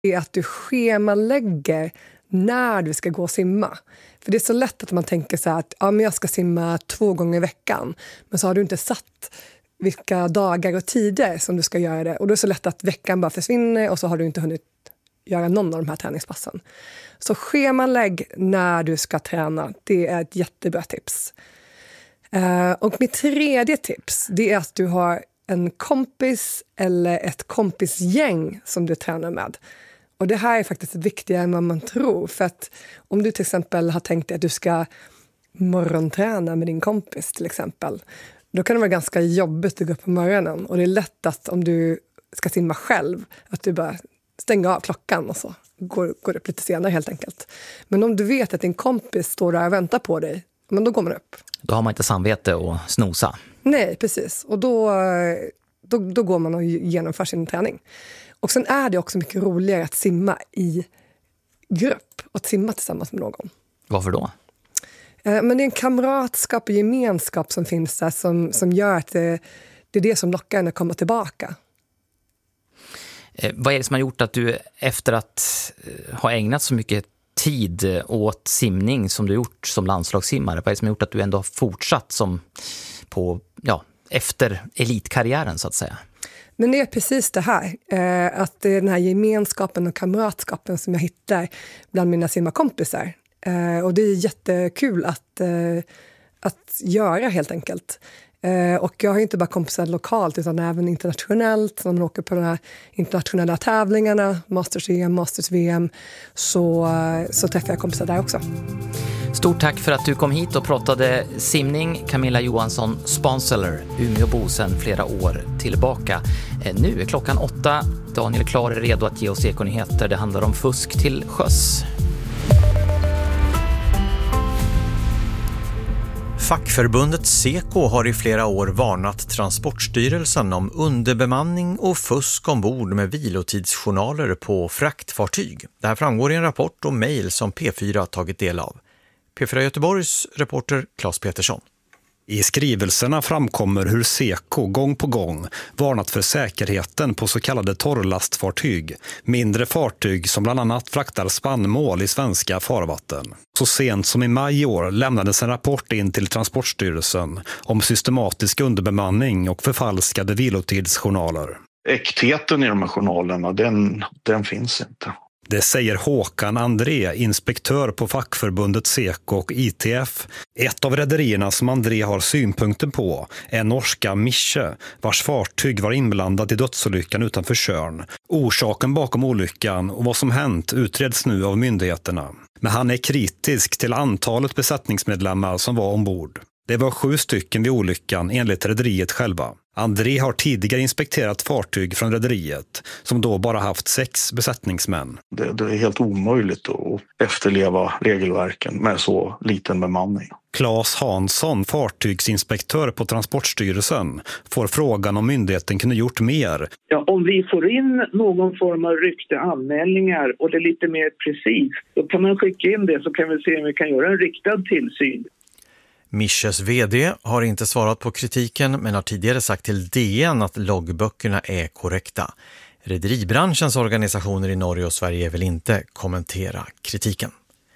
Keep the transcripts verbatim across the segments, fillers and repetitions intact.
är att du schemalägger när du ska gå och simma. För det är så lätt att man tänker så här att ja, men jag ska simma två gånger i veckan. Men så har du inte satt vilka dagar och tider som du ska göra det. Och då är det så lätt att veckan bara försvinner och så har du inte hunnit göra någon av de här träningspassen. Så schemalägg när du ska träna, det är ett jättebra tips. Uh, och mitt tredje tips, det är att du har en kompis eller ett kompisgäng som du tränar med. Och det här är faktiskt viktigare än vad man tror. För att om du till exempel har tänkt dig att du ska morgonträna med din kompis till exempel. Då kan det vara ganska jobbigt att gå upp på morgonen. Och det är lätt att om du ska simma själv, att du bara stänger av klockan och så går, går upp lite senare helt enkelt. Men om du vet att din kompis står där och väntar på dig, men då går man upp. Då har man inte samvete att snosa. Nej, precis. Och då, då, då går man och genomför sin träning. Och sen är det också mycket roligare att simma i grupp och att simma tillsammans med någon. Varför då? Men det är en kamratskap och gemenskap som finns där som, som gör att det, det är det som lockar en att komma tillbaka. Eh, vad är det som har gjort att du efter att eh, ha ägnat så mycket tid åt simning som du gjort som landslagssimmare, vad är det som har gjort att du ändå har fortsatt som på, ja, efter elitkarriären så att säga? Men det är precis det här, eh, att det är den här gemenskapen och kamratskapen som jag hittar bland mina simmarkompisar. Eh, och det är jättekul att, eh, att göra helt enkelt. Eh, och jag har inte bara kompisar lokalt utan även internationellt. När man åker på de här internationella tävlingarna, Masters-E M, Masters-V M, så, så träffar jag kompisar där också. Stort tack för att du kom hit och pratade simning. Camilla Johansson, Sponseller, Umeåbo sedan flera år tillbaka. Nu är klockan åtta. Daniel Klar är redo att ge oss ekonyheter. Det handlar om fusk till sjöss. Fackförbundet Seko har i flera år varnat Transportstyrelsen om underbemanning och fusk ombord med vilotidsjournaler på fraktfartyg. Det här framgår i en rapport och mejl som P fyra tagit del av. P fyra Göteborgs reporter Claes Petersson. I skrivelserna framkommer hur Seko gång på gång varnat för säkerheten på så kallade torrlastfartyg, mindre fartyg som bland annat fraktar spannmål i svenska farvatten. Så sent som i maj i år lämnades en rapport in till Transportstyrelsen om systematisk underbemanning och förfalskade vilotidsjournaler. Äktheten i de här journalerna, den, den finns inte. Det säger Håkan André, inspektör på fackförbundet Seko och I T F. Ett av rederierna som André har synpunkter på är norska Mische, vars fartyg var inblandat i dödsolyckan utanför Tjörn. Orsaken bakom olyckan och vad som hänt utreds nu av myndigheterna. Men han är kritisk till antalet besättningsmedlemmar som var ombord. Det var sju stycken vid olyckan enligt rederiet själva. André har tidigare inspekterat fartyg från rederiet som då bara haft sex besättningsmän. Det, det är helt omöjligt att efterleva regelverken med så liten bemanning. Claes Hansson, fartygsinspektör på Transportstyrelsen, får frågan om myndigheten kunde gjort mer. Ja, om vi får in någon form av rykte anmälningar och det är lite mer precis, då kan man skicka in det så kan vi se om vi kan göra en riktad tillsyn. Misches vd har inte svarat på kritiken men har tidigare sagt till D N att loggböckerna är korrekta. Rederibranschens organisationer i Norge och Sverige vill inte kommentera kritiken.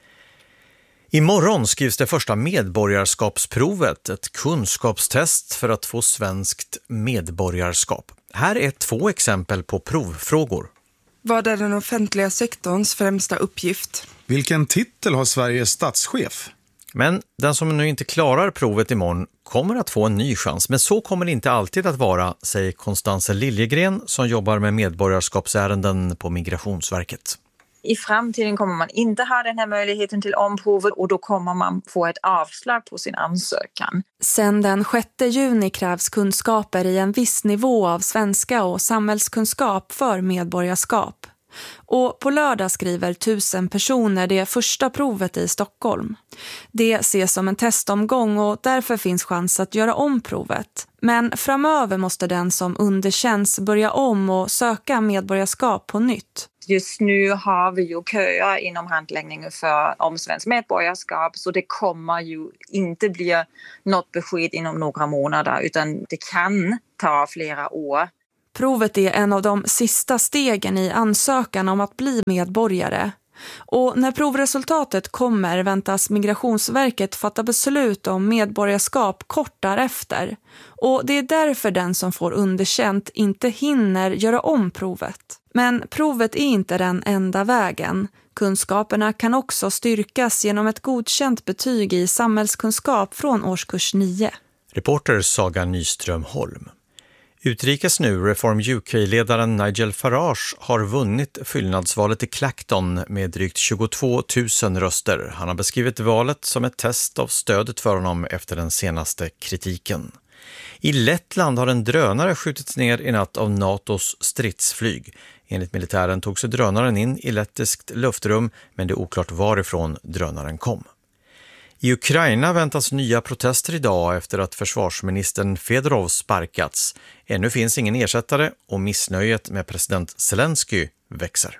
Imorgon skrivs det första medborgarskapsprovet, ett kunskapstest för att få svenskt medborgarskap. Här är två exempel på provfrågor. Vad är den offentliga sektorns främsta uppgift? Vilken titel har Sveriges statschef? Men den som nu inte klarar provet imorgon kommer att få en ny chans. Men så kommer det inte alltid att vara, säger Konstanze Liljegren som jobbar med medborgarskapsärenden på Migrationsverket. I framtiden kommer man inte ha den här möjligheten till omprovet och då kommer man få ett avslag på sin ansökan. Sen den sjätte juni krävs kunskaper i en viss nivå av svenska och samhällskunskap för medborgarskap. Och på lördag skriver tusen personer det första provet i Stockholm. Det ses som en testomgång och därför finns chans att göra om provet. Men framöver måste den som underkänns börja om och söka medborgarskap på nytt. Just nu har vi ju köer inom handläggningen för om svensk medborgarskap så det kommer ju inte bli något besked inom några månader utan det kan ta flera år. Provet är en av de sista stegen i ansökan om att bli medborgare. Och när provresultatet kommer väntas Migrationsverket fatta beslut om medborgarskap kort därefter. Och det är därför den som får underkänt inte hinner göra om provet. Men provet är inte den enda vägen. Kunskaperna kan också styrkas genom ett godkänt betyg i samhällskunskap från årskurs nio. Reporter Saga Nyström Holm. Utrikes nu, Reform U K-ledaren Nigel Farage har vunnit fyllnadsvalet i Clacton med drygt tjugotvå tusen röster. Han har beskrivit valet som ett test av stödet för honom efter den senaste kritiken. I Lettland har en drönare skjutits ner i natt av NATOs stridsflyg. Enligt militären tog sig drönaren in i lettiskt luftrum, men det är oklart varifrån drönaren kom. I Ukraina väntas nya protester idag efter att försvarsministern Fedorov sparkats. Ännu finns ingen ersättare och missnöjet med president Zelensky växer.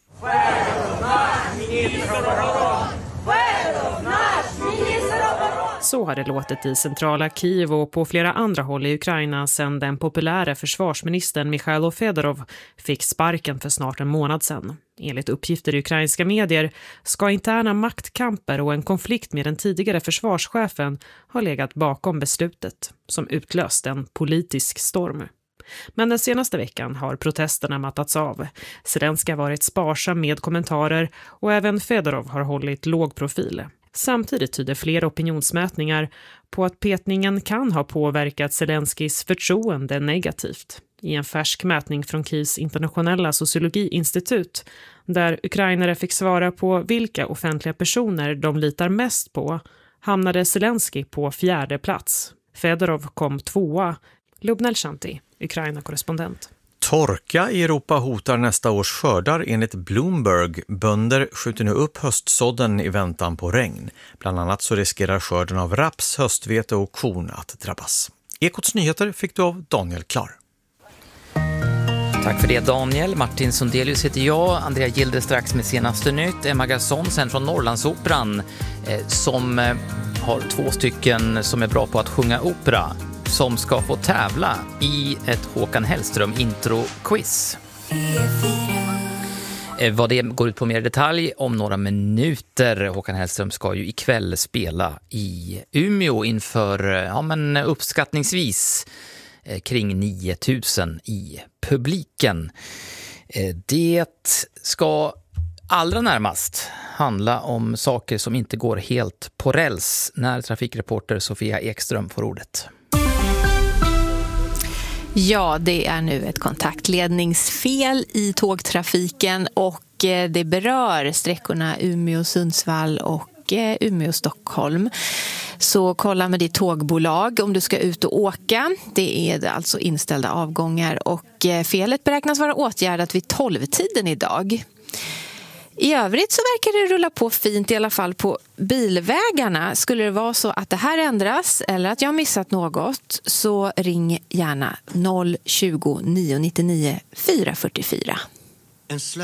Så har det låtit i centrala Kiev och på flera andra håll i Ukraina sedan den populära försvarsministern Mikhailo Fedorov fick sparken för snart en månad sedan. Enligt uppgifter i ukrainska medier ska interna maktkamper och en konflikt med den tidigare försvarschefen ha legat bakom beslutet som utlöst en politisk storm. Men den senaste veckan har protesterna mattats av. Zelensky har varit sparsam med kommentarer och även Fedorov har hållit låg profil. Samtidigt tyder flera opinionsmätningar på att petningen kan ha påverkat Zelenskys förtroende negativt. I en färsk mätning från Kievs internationella sociologiinstitut, där ukrainare fick svara på vilka offentliga personer de litar mest på, hamnade Zelensky på fjärde plats. Fedorov kom tvåa. Lubna Elshanti, Ukraina-korrespondent. Torka i Europa hotar nästa års skördar enligt Bloomberg. Bönder skjuter nu upp höstsådden i väntan på regn. Bland annat så riskerar skörden av raps, höstvete och korn att drabbas. Ekots nyheter fick du av Daniel Klar. Tack för det Daniel. Martin Sundelius heter jag. Andrea Gilde strax med senaste nytt. Emma Garson sen från Norrlandsoperan eh, som eh, har två stycken som är bra på att sjunga opera, som ska få tävla i ett Håkan Hellström intro-quiz. Eh, vad det går ut på mer detalj om några minuter. Håkan Hellström ska ju ikväll spela i Umeå inför ja, men uppskattningsvis eh, kring nio tusen i publiken. Eh, det ska allra närmast handla om saker som inte går helt på räls när trafikreporter Sofia Ekström får ordet. Ja, det är nu ett kontaktledningsfel i tågtrafiken och det berör sträckorna Umeå-Sundsvall och Umeå-Stockholm. Så kolla med ditt tågbolag om du ska ut och åka. Det är alltså inställda avgångar och felet beräknas vara åtgärdat vid tolv-tiden idag. I övrigt så verkar det rulla på fint i alla fall på bilvägarna. Skulle det vara så att det här ändras eller att jag har missat något så ring gärna noll tjugo, nio nittionio, fyra fyrtiofyra.